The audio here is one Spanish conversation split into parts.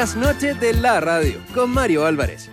Las noches de la radio con Mario Álvarez.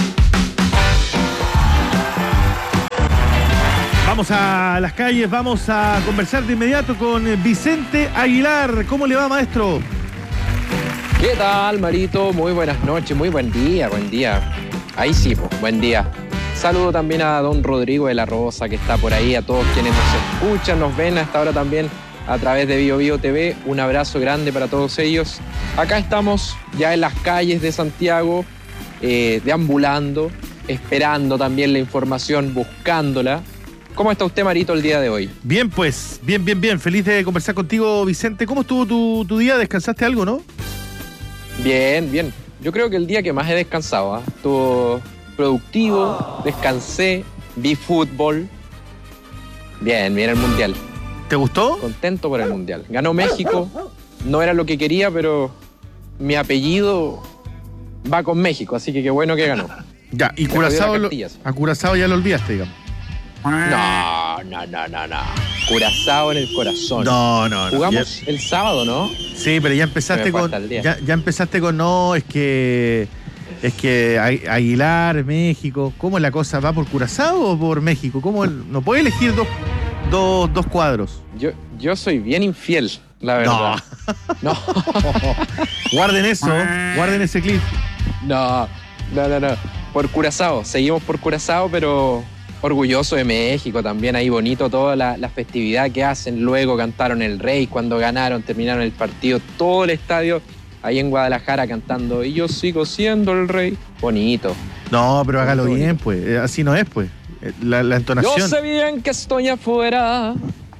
Vamos a las calles, vamos a conversar de inmediato con Vicente Aguilar. ¿Cómo le va, maestro? ¿Qué tal, Marito? Muy buenas noches, muy buen día. Ahí sí, pues, buen día. Saludo también a don Rodrigo de la Rosa, que está por ahí, a todos quienes nos escuchan, nos ven hasta ahora también a través de BioBio TV. Un abrazo grande para todos ellos. Acá estamos ya en las calles de Santiago, deambulando, esperando también la información, buscándola. ¿Cómo está usted, Marito, el día de hoy? Bien, pues, bien. Feliz de conversar contigo, Vicente. ¿Cómo estuvo tu día? ¿Descansaste algo, no? Bien. Yo creo que el día que más he descansado, estuvo productivo, descansé, vi fútbol. Bien el Mundial. ¿Te gustó? Contento por el Mundial. Ganó México, no era lo que quería, pero mi apellido va con México, así que qué bueno que ganó. Ya, y Curazao, a Curazao ya lo olvidaste, digamos. No. Curazao en el corazón. No. Jugamos el sábado, ¿no? Sí, pero ya empezaste con... Ya empezaste con no, es que Aguilar, México. ¿Cómo es la cosa? ¿Va por Curazao o por México? ¿Cómo no puede elegir dos cuadros? Yo soy bien infiel, la verdad. No. Guarden eso, guarden ese clip. No. Por Curazao, seguimos por Curazao, pero orgulloso de México también, ahí bonito toda la festividad que hacen. Luego cantaron El Rey cuando ganaron, terminaron el partido, todo el estadio ahí en Guadalajara cantando "Y yo sigo siendo el rey". Bonito. No, pero hágalo bien, pues. Así no es, pues. La entonación. Yo sé bien que estoy afuera.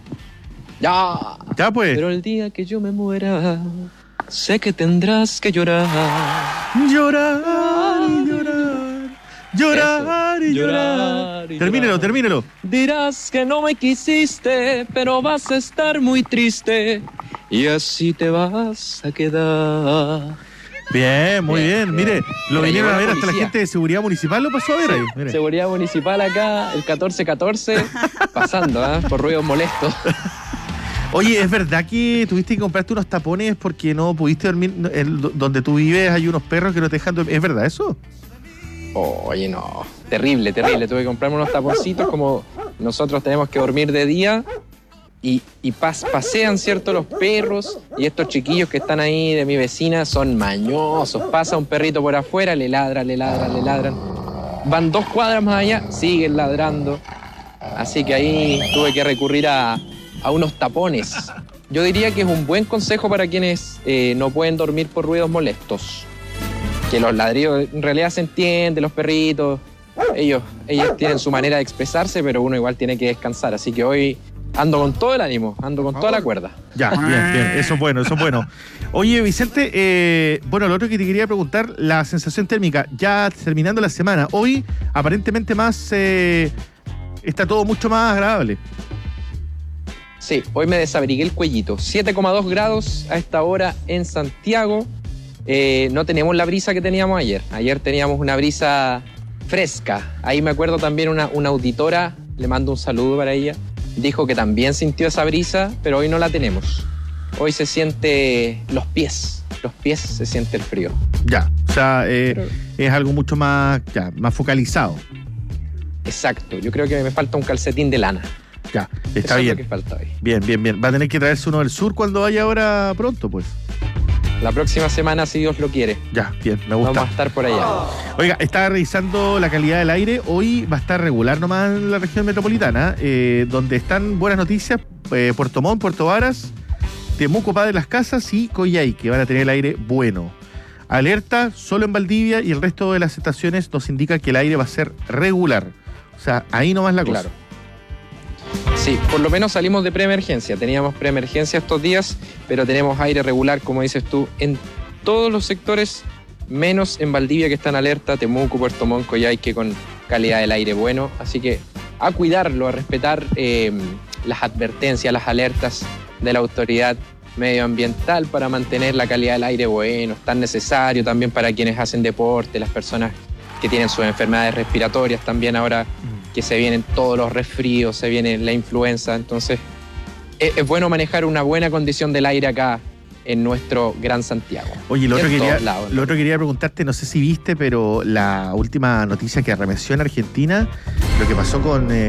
Ya, pues. Pero el día que yo me muera, sé que tendrás que llorar. Llorar y llorar. Termínelo. Dirás que no me quisiste, pero vas a estar muy triste y así te vas a quedar. Bien, muy bien. Mire, lo vinieron a ver hasta la gente de Seguridad Municipal, lo pasó a ver ahí. Mire. Seguridad Municipal acá, el 1414, pasando, por ruidos molestos. Oye, ¿es verdad que tuviste que comprarte unos tapones porque no pudiste dormir? Donde tú vives hay unos perros que no te dejan dormir. ¿Es verdad eso? Oye, no. Terrible. Tuve que comprarme unos taponcitos, como nosotros tenemos que dormir de día y pasean, ¿cierto?, los perros, y estos chiquillos que están ahí de mi vecina son mañosos. Pasa un perrito por afuera, le ladran. Van 2 cuadras más allá, siguen ladrando. Así que ahí tuve que recurrir a unos tapones. Yo diría que es un buen consejo para quienes no pueden dormir por ruidos molestos. Que los ladrillos en realidad se entienden, los perritos, ellos tienen su manera de expresarse, pero uno igual tiene que descansar. Así que hoy ando con todo el ánimo, ando con toda la cuerda. Ya, bien, eso es bueno. Oye, Vicente, lo otro que te quería preguntar, la sensación térmica, ya terminando la semana, hoy aparentemente está todo mucho más agradable. Sí, hoy me desabrigué el cuellito. 7,2 grados a esta hora en Santiago. No tenemos la brisa que teníamos ayer. Ayer teníamos una brisa fresca. Ahí me acuerdo también una auditora, le mando un saludo para ella, dijo que también sintió esa brisa, pero hoy no la tenemos. Hoy se siente los pies se siente el frío. Ya, o sea, es algo mucho más focalizado. Exacto, yo creo que me falta un calcetín de lana. Ya, está eso bien. Es lo que falta hoy. Bien. Va a tener que traerse uno del sur cuando vaya ahora pronto, pues. La próxima semana, si Dios lo quiere. Ya, bien, me gusta. Vamos a estar por allá. Oiga, estaba revisando la calidad del aire. Hoy va a estar regular nomás en la región metropolitana, donde están buenas noticias, Puerto Montt, Puerto Varas, Temuco, Padre Las Casas y Coyhaique, que van a tener el aire bueno. Alerta solo en Valdivia, y el resto de las estaciones nos indica que el aire va a ser regular. O sea, ahí nomás la cosa. Claro. Sí, por lo menos salimos de preemergencia. Teníamos preemergencia estos días, pero tenemos aire regular, como dices tú, en todos los sectores, menos en Valdivia, que está en alerta, Temuco, Puerto Montt, Coyhaique, con calidad del aire bueno. Así que a cuidarlo, a respetar las advertencias, las alertas de la autoridad medioambiental para mantener la calidad del aire bueno. Es tan necesario también para quienes hacen deporte, las personas que tienen sus enfermedades respiratorias también ahora, que se vienen todos los resfríos, se viene la influenza. Entonces es bueno manejar una buena condición del aire acá en nuestro Gran Santiago. Oye, lo Y otro, en quería, todos lados, ¿no? lo otro quería preguntarte, no sé si viste, pero la última noticia que arremeció en Argentina, lo que pasó con